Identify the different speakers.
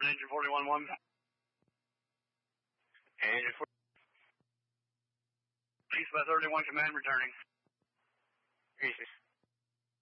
Speaker 1: Engine 41-1.
Speaker 2: Engine 41.
Speaker 1: East by 31, command returning.
Speaker 2: Jesus.